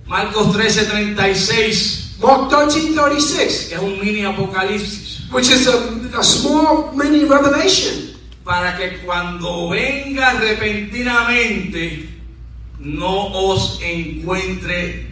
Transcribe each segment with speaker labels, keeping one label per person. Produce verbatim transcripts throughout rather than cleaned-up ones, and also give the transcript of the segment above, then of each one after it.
Speaker 1: Marcos trece treinta y seis.
Speaker 2: Mark thirteen thirty-six.
Speaker 1: Es un mini apocalipsis.
Speaker 2: Which is a, a small mini revelation.
Speaker 1: Para que cuando venga repentinamente no os encuentre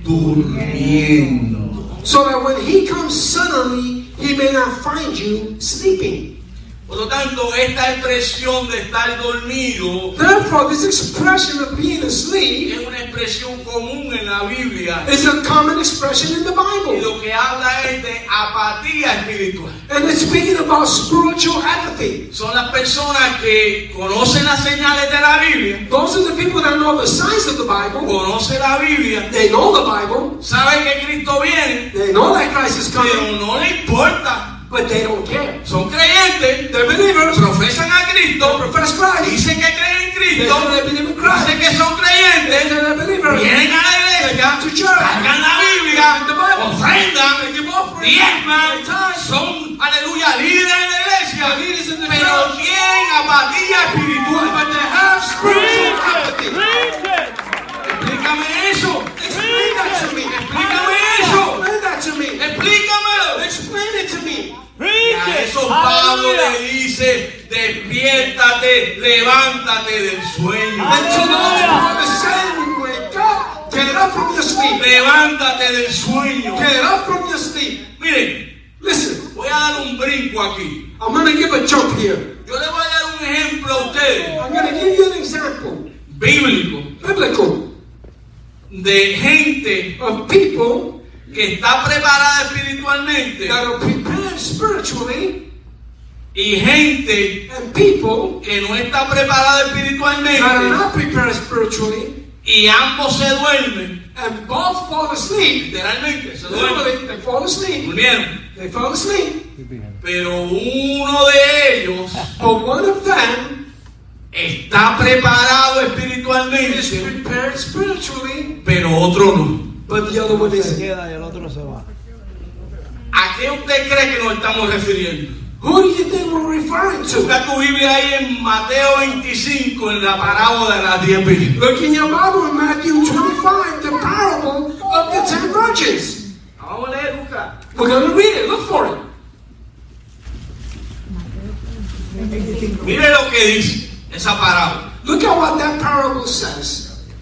Speaker 1: durmiendo.
Speaker 2: So that when he comes suddenly, he may not find you sleeping.
Speaker 1: Por lo tanto, esta expresión de estar dormido,
Speaker 2: therefore, this expression of being asleep,
Speaker 1: es una expresión común en la Biblia.
Speaker 2: Is a common expression in the Bible.
Speaker 1: Y lo que habla es de apatía espiritual.
Speaker 2: And it's speaking about spiritual apathy.
Speaker 1: Son las personas que conocen las señales de la Biblia.
Speaker 2: Those are the people that know the signs of the Bible.
Speaker 1: Conocen la Biblia.
Speaker 2: They know the Bible.
Speaker 1: Saben que Cristo viene.
Speaker 2: They know that Christ is coming.
Speaker 1: Pero no le importa.
Speaker 2: But they don't care.
Speaker 1: Son creyentes,
Speaker 2: they're believers,
Speaker 1: profesan a Cristo,
Speaker 2: they profess Christ,
Speaker 1: dicen que creen en Cristo,
Speaker 2: they believe in Christ,
Speaker 1: dicen que son creyentes,
Speaker 2: they're believers,
Speaker 1: vienen a la iglesia, cargan la Biblia, ofrendan, diezman, son, aleluya, líderes en la iglesia, pero tienen apatía espiritual.
Speaker 2: But they have spiritual apathy.
Speaker 1: Explícame eso.
Speaker 2: Explain that to me.
Speaker 1: Explícame eso.
Speaker 2: Explain that to me.
Speaker 1: Explícamelo.
Speaker 2: Explain it to me.
Speaker 1: Y a eso Pablo le dice, despiértate, levántate del sueño.
Speaker 2: And to those who are the same, wake up, get up from your sleep.
Speaker 1: Levántate del sueño.
Speaker 2: Get up from your sleep.
Speaker 1: Miren,
Speaker 2: listen.
Speaker 1: Voy a dar un brinco aquí.
Speaker 2: I'm going to give a jump here.
Speaker 1: Yo le voy a dar un ejemplo a ustedes.
Speaker 2: I'm going to give you an example.
Speaker 1: Bíblico.
Speaker 2: Biblical.
Speaker 1: De gente
Speaker 2: of people
Speaker 1: que está preparada espiritualmente.
Speaker 2: That are prepared spiritually.
Speaker 1: Y gente
Speaker 2: and people
Speaker 1: que no está preparada espiritualmente.
Speaker 2: That are not prepared spiritually.
Speaker 1: Y ambos se duermen.
Speaker 2: And both fall asleep.
Speaker 1: Literalmente se duermen.
Speaker 2: They fall asleep.
Speaker 1: Durmieron.
Speaker 2: They fall asleep.
Speaker 1: Pero uno de ellos,
Speaker 2: but one of them,
Speaker 1: está preparado espiritualmente,
Speaker 2: is prepared spiritually,
Speaker 1: pero otro no.
Speaker 2: But the other one isn't.
Speaker 1: ¿A qué usted cree que nos estamos refiriendo?
Speaker 2: Who do you think we're referring to?
Speaker 1: Busca tu Biblia ahí en Mateo veinticinco, en la parábola de las diez virgenes.
Speaker 2: Look in your Bible in Matthew twenty-five, the parable of the ten virgins.
Speaker 1: Vamos a leer, busca.
Speaker 2: We're going to read it. Look for it.
Speaker 1: Mire lo que dice esa parábola.
Speaker 2: Look at what that parable says.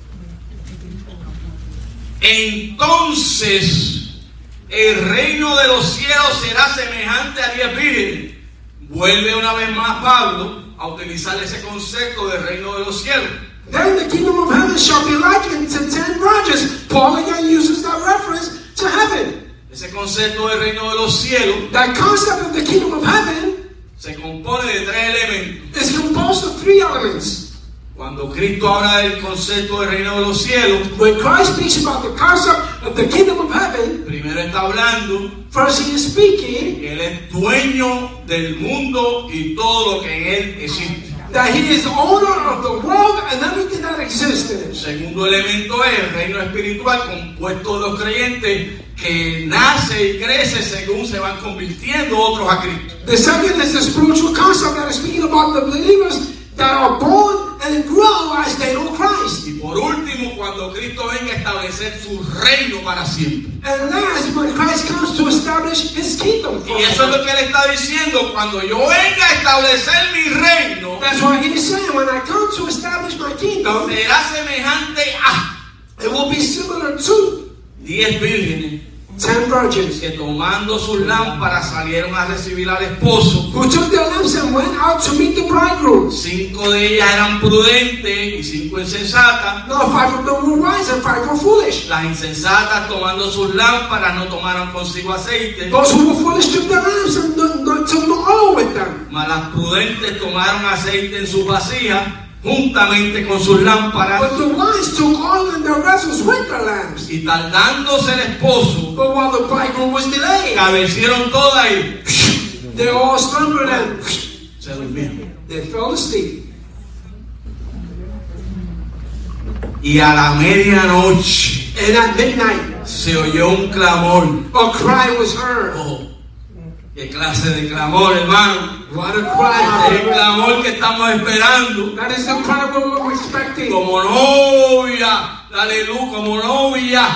Speaker 1: Entonces el reino de los cielos será semejante a diez vírgenes. Vuelve una vez más Pablo a utilizar ese concepto del reino de los cielos.
Speaker 2: Then the kingdom of heaven shall be likened to ten virgins. Paul again uses that reference to heaven.
Speaker 1: Ese concepto del reino de los cielos,
Speaker 2: that concept of the kingdom of heaven,
Speaker 1: se compone de tres elementos.
Speaker 2: Is composed of three elements.
Speaker 1: Cuando Cristo habla del concepto del reino de los cielos,
Speaker 2: when Christ speaks about the concept of the kingdom of heaven,
Speaker 1: primero está hablando,
Speaker 2: first he is speaking,
Speaker 1: que él es dueño del mundo y todo lo que en él existe.
Speaker 2: That he is the owner of the world and everything that exists in it.
Speaker 1: El segundo elemento es el reino espiritual, compuesto de los creyentes que nace y crece según se van convirtiendo otros a Cristo.
Speaker 2: The second is the spiritual concept that is speaking about the believers that are born and grow as they know Christ.
Speaker 1: Y por último, cuando Cristo venga a establecer su reino para siempre.
Speaker 2: And last, when Christ comes to establish his kingdom.
Speaker 1: Y eso es lo que él está diciendo, cuando yo venga a establecer mi reino.
Speaker 2: That's why he is saying, when I come to establish my kingdom,
Speaker 1: será semejante a,
Speaker 2: it will be similar to
Speaker 1: diez vírgenes.
Speaker 2: Ten virgins
Speaker 1: que tomando sus lámparas salieron a recibir al esposo.
Speaker 2: Who took their lamps and went out to meet the bridegroom.
Speaker 1: Cinco de ellas eran prudentes y cinco insensatas.
Speaker 2: No, five of them were wise and five were foolish.
Speaker 1: Las insensatas tomando sus lámparas no tomaron consigo aceite.
Speaker 2: Those who were foolish took their lamps and took no oil with them.
Speaker 1: Mas las prudentes tomaron aceite en sus vasijas juntamente con sus lámparas.
Speaker 2: But the wise took oil in their vessels with their lamps.
Speaker 1: Y tardándose el esposo,
Speaker 2: but while the bridegroom was delayed,
Speaker 1: cabecieron todas y
Speaker 2: they all slumbered and
Speaker 1: se durmieron.
Speaker 2: They fell asleep.
Speaker 1: Y a la medianoche,
Speaker 2: and at midnight,
Speaker 1: se oyó un clamor.
Speaker 2: A cry was heard.
Speaker 1: Oh, qué clase de clamor, hermano.
Speaker 2: What a cry.
Speaker 1: El clamor que estamos esperando.
Speaker 2: That is the cry we were expecting.
Speaker 1: Como novia, aleluya, como novia.